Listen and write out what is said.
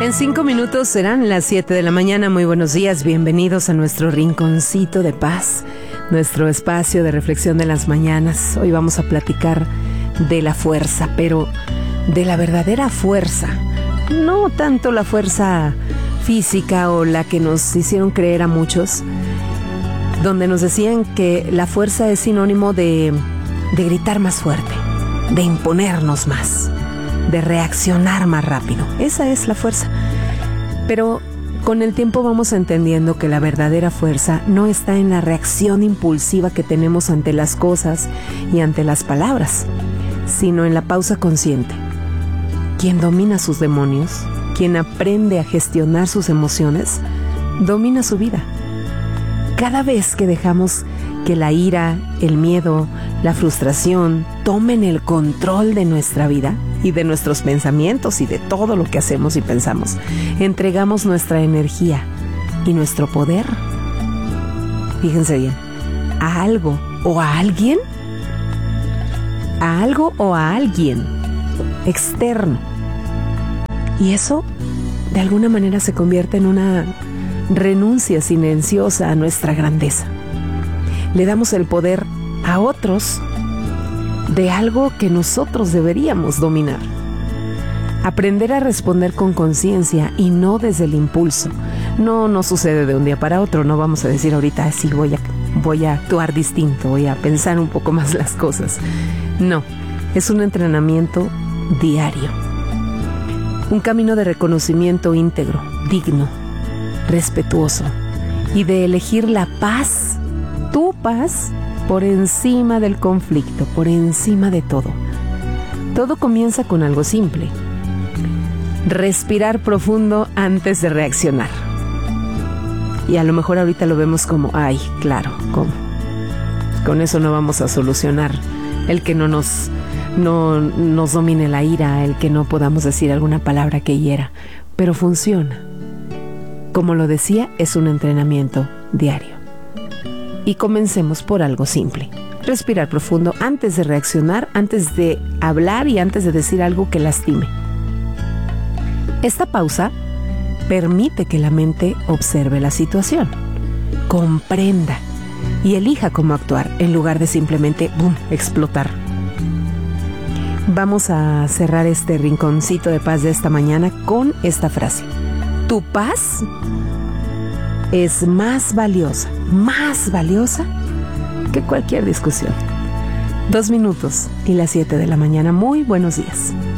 En 5 minutos serán las 7 de la mañana. Muy buenos días, bienvenidos a nuestro rinconcito de paz, nuestro espacio de reflexión de las mañanas. Hoy vamos a platicar de la fuerza, pero de la verdadera fuerza. No tanto la fuerza física o la que nos hicieron creer a muchos, donde nos decían que la fuerza es sinónimo de gritar más fuerte, de imponernos más, de reaccionar más rápido. Esa es la fuerza. Pero con el tiempo vamos entendiendo que la verdadera fuerza no está en la reacción impulsiva que tenemos ante las cosas y ante las palabras, sino en la pausa consciente. Quien domina sus demonios, quien aprende a gestionar sus emociones, domina su vida. Cada vez que dejamos que la ira, el miedo, la frustración tomen el control de nuestra vida y de nuestros pensamientos y de todo lo que hacemos y pensamos, entregamos nuestra energía y nuestro poder, fíjense bien, a algo o a alguien, externo. Y eso, de alguna manera, se convierte en una renuncia silenciosa a nuestra grandeza. Le damos el poder a otros de algo que nosotros deberíamos dominar. Aprender a responder con conciencia y no desde el impulso. No sucede de un día para otro. No vamos a decir ahorita así voy a actuar distinto, voy a pensar un poco más las cosas. No, es un entrenamiento diario. Un camino de reconocimiento íntegro, digno, respetuoso y de elegir la paz, tu paz, por encima del conflicto, por encima de todo. Todo comienza con algo simple: respirar profundo antes de reaccionar. Y a lo mejor ahorita lo vemos como, ay, claro, ¿cómo? Con eso no vamos a solucionar el que no nos domine la ira, el que no podamos decir alguna palabra que hiera, pero funciona. Como lo decía, es un entrenamiento diario. Y comencemos por algo simple: respirar profundo antes de reaccionar, antes de hablar y antes de decir algo que lastime. Esta pausa permite que la mente observe la situación, comprenda y elija cómo actuar en lugar de simplemente explotar. Vamos a cerrar este rinconcito de paz de esta mañana con esta frase: tu paz es más valiosa que cualquier discusión. 2 minutos y las 7 de la mañana. Muy buenos días.